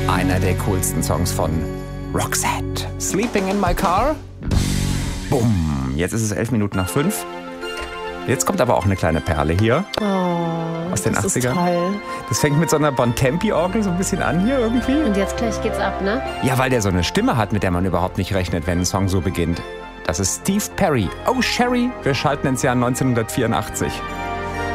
Einer der coolsten Songs von Roxette. Sleeping in my car. Bumm. Jetzt ist es 5:11. Jetzt kommt aber auch eine kleine Perle hier. Aus den 80ern. Ist toll. Das fängt mit so einer Bontempi-Orgel so ein bisschen an hier irgendwie. Und jetzt gleich geht's ab, ne? Ja, weil der so eine Stimme hat, mit der man überhaupt nicht rechnet, wenn ein Song so beginnt. Das ist Steve Perry. Oh, Sherry. Wir schalten ins Jahr 1984.